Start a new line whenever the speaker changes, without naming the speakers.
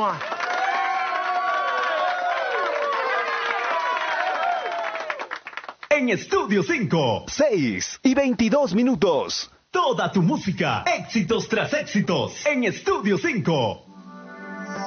En Estudio 5,
6:22.
toda tu música, éxitos tras éxitos. En Estudio 5.